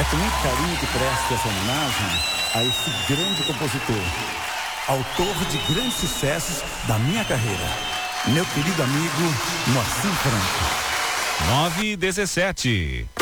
É com muito carinho que presto essa homenagem a esse grande compositor, autor de grandes sucessos da minha carreira, meu querido amigo Moacir Franco. 9:17.